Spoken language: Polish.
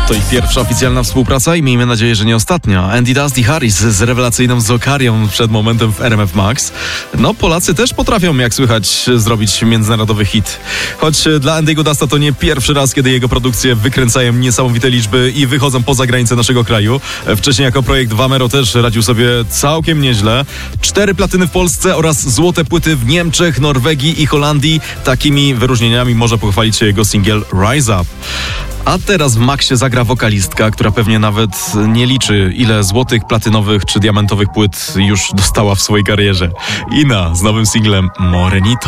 To ich pierwsza oficjalna współpraca i miejmy nadzieję, że nie ostatnia. Andy Dusty Harris z rewelacyjną Zokarią przed momentem w RMF Max. No, Polacy też potrafią, jak słychać, zrobić międzynarodowy hit. Choć dla Andy'ego Dusta to nie pierwszy raz, kiedy jego produkcje wykręcają niesamowite liczby i wychodzą poza granice naszego kraju. Wcześniej jako projekt Wamero też radził sobie całkiem nieźle. 4 platyny w Polsce oraz złote płyty w Niemczech, Norwegii i Holandii. Takimi wyróżnieniami może pochwalić się jego singiel Rise Up. A teraz w Maxie zagra wokalistka, która pewnie nawet nie liczy, ile złotych, platynowych czy diamentowych płyt już dostała w swojej karierze. Ina z nowym singlem Morenito.